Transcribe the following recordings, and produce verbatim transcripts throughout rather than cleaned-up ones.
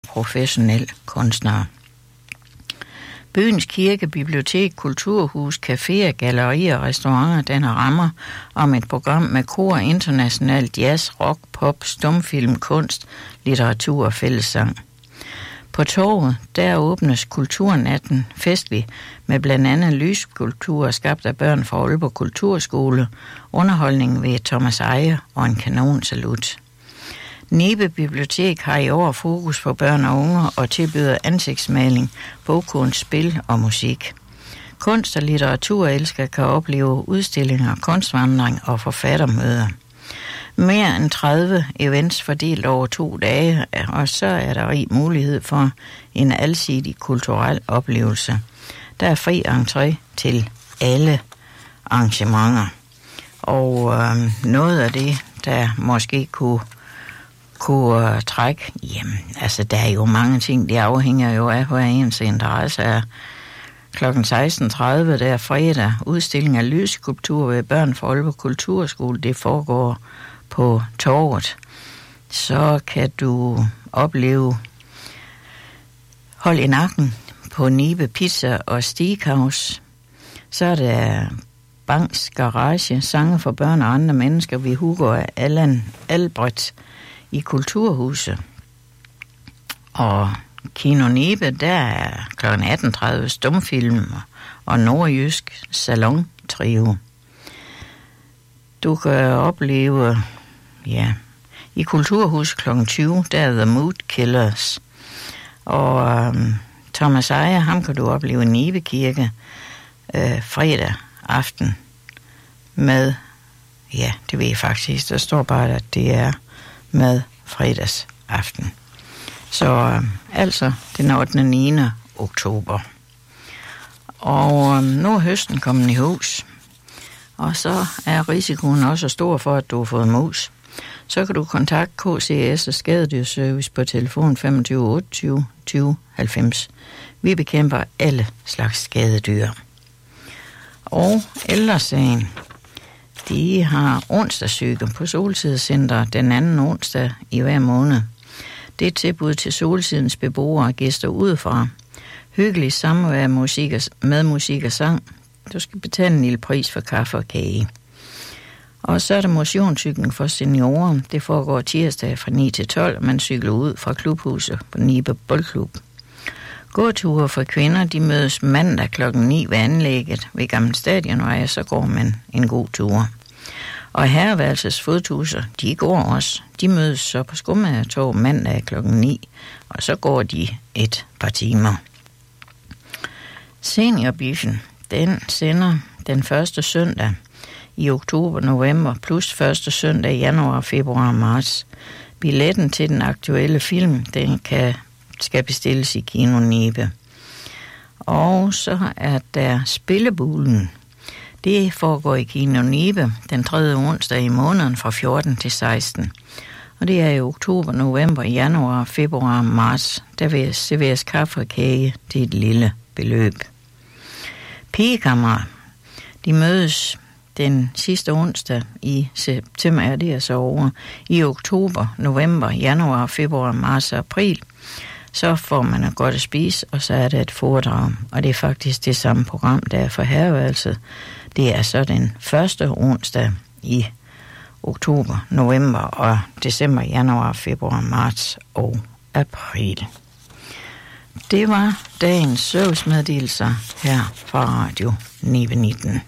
professionelle kunstnere. Byens kirke, bibliotek, kulturhus, caféer, gallerier og restauranter danner rammer om et program med kor, international jazz, rock, pop, stumfilm, kunst, litteratur og fællessang. På torvet, der åbnes kulturnatten festlig med blandt andet lysskulpturer skabt af børn fra Aalborg Kulturskole, underholdning ved Thomas Eje og en kanonsalut. Nibe Bibliotek har i år fokus på børn og unge og tilbyder ansigtsmaling, bogkunst, spil og musik. Kunst- og litteraturelskere kan opleve udstillinger, kunstvandring og forfattermøder. Mere end tredive events fordelt over to dage, og så er der rig mulighed for en alsidig kulturel oplevelse. Der er fri entré til alle arrangementer. Og øh, noget af det, der måske kunne, kunne uh, trække, jamen, altså der er jo mange ting, det afhænger jo af, hvad ens interesse er. klokken seksten tredive der fredag, udstilling af lysskulptur ved børn fra Aalborg Kulturskole, det foregår på torvet. Så kan du opleve hold i nakken på Nibe Pizza og Steakhouse. Så er der Bangs Garage, sange for børn og andre mennesker ved Hugo og Allan Albrecht i Kulturhuset. Og Kino Nibe, der er klokken atten tredive stumfilm og nordjysk salon trio. Du kan opleve, ja, i Kulturhuset klokken tyve, der er The Mood Killers. Og øhm, Thomas Eje, ham kan du opleve i Nibe Kirke øh, fredag aften med, ja, det ved jeg faktisk, der står bare, at det er med fredags aften. Så øh, altså den ottende og niende oktober. Og øh, nu er høsten kommet i hus, og så er risikoen også stor for, at du har fået mus. Så kan du kontakte K C S og Skadedyrservice på telefon femogtyve otteogtyve tyve halvfems. Vi bekæmper alle slags skadedyr. Og Ældresagen, de har onsdagssyge på Solsidecenter den anden onsdag i hver måned. Det er et tilbud til Solsidens beboere og gæster udefra. Hyggelig samvær musik med musik og sang. Du skal betale en lille pris for kaffe og kage. Og så er der motionscykling for seniorer. Det foregår tirsdag fra ni til tolv, og man cykler ud fra klubhuset på Nibe Boldklub. Gåture for kvinder, de mødes mandag klokken ni ved anlægget ved Gamle Stadionvej, så går man en god tur. Og herreværelses fodtuser, de går også. De mødes så på Skomagertorv mandag klokken ni, og så går de et par timer. Seniorbiffen, den sender den første søndag i oktober, november, plus første søndag i januar, februar og marts. Billetten til den aktuelle film, den kan, skal bestilles i Kino Nibe. Og så er der Spillebulen. Det foregår i Kino Nibe den tredje onsdag i måneden fra fjorten til seksten. Og det er i oktober, november, januar, februar og marts. Der vil serveres kaffe og kage til et lille beløb. Pigekammer, de mødes den sidste onsdag i september, er det altså over, i oktober, november, januar, februar, marts og april. Så får man et godt at spise, og så er det et foredrag. Og det er faktisk det samme program, der er for herreværelset. Det er så den første onsdag i oktober, november og december, januar, februar, marts og april. Det var dagens servicemeddelelser her fra Radio Nibe nitten.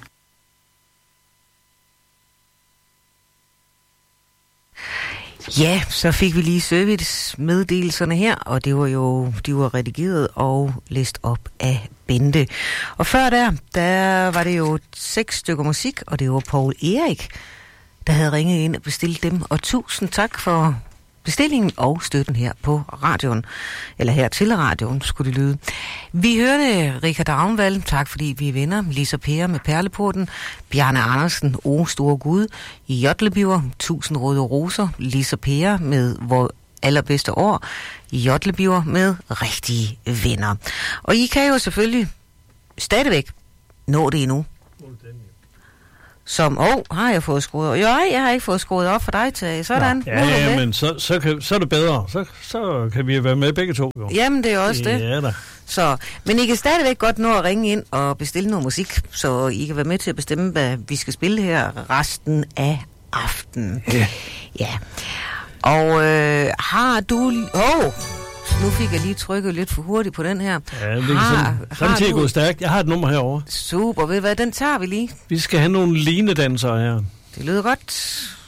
Ja, så fik vi lige servicemeddelelserne her, og det var jo, de var redigeret og læst op af Bente. Og før der, der var det jo seks stykker musik, og det var Poul Erik, der havde ringet ind og bestilt dem. Og tusind tak for bestillingen og støtten her på radioen, eller her til radioen, skulle det lyde. Vi hørte Richard Ravnvald, tak fordi vi er venner, Lisa Per med Perleporten, Bjarne Andersen, O Store Gud, i Jotlebiver, Tusind Røde Roser, Lisa Per med Vor Allerbedste År, i Jotlebiver med Rigtige Venner. Og I kan jo selvfølgelig stadigvæk nå det endnu. som, åh, oh, har jeg fået skruet op? Jo, jeg har ikke fået skruet op for dig, Tage. Sådan. Ja, ja, men så, så, kan, så er det bedre. Så, så kan vi være med begge to. Jo. Jamen, det er også det. Ja da. Så, men I kan stadigvæk godt nå at ringe ind og bestille noget musik, så I kan være med til at bestemme, hvad vi skal spille her resten af aftenen. Ja. Ja. Og øh, har du... Åh! Oh, nu fik jeg lige trykket lidt for hurtigt på den her. Ja, det er sådan, sådan til at gå stærkt. Jeg har et nummer herovre. Super, ved du hvad, den tager vi lige. Vi skal have nogle linedansere her. Det lyder godt.